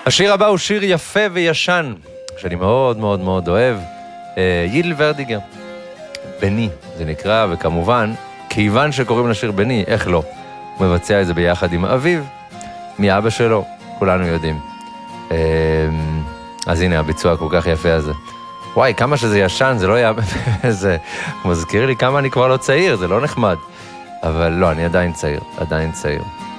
השיר הבא הוא שיר יפה וישן, שאני מאוד מאוד מאוד אוהב, יידל ורדיגר. בני, זה נקרא, וכמובן, כיוון שקוראים לשיר בני, איך לא? הוא מבצע את זה ביחד עם אביו, מאבא שלו, כולנו יודעים. אז הנה, הביצוע כל כך יפה הזה. וואי, כמה שזה ישן, זה לא היה... זה מזכיר לי כמה אני כבר לא צעיר, זה לא נחמד. אבל לא, אני עדיין צעיר, עדיין צעיר.